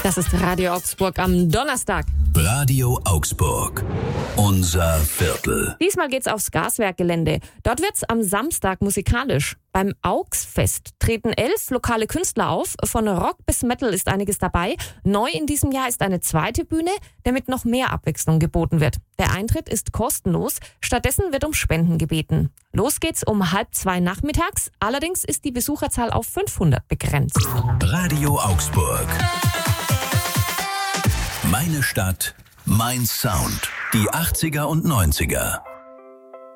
Das ist Radio Augsburg am Donnerstag. Radio Augsburg. Unser Viertel. Diesmal geht's aufs Gaswerkgelände. Dort wird's am Samstag musikalisch. Beim Augsfest treten 11 lokale Künstler auf. Von Rock bis Metal ist einiges dabei. Neu in diesem Jahr ist eine zweite Bühne, damit noch mehr Abwechslung geboten wird. Der Eintritt ist kostenlos. Stattdessen wird um Spenden gebeten. Los geht's um 1:30 nachmittags. Allerdings ist die Besucherzahl auf 500 begrenzt. Radio Augsburg. Meine Stadt, mein Sound. Die 80er und 90er.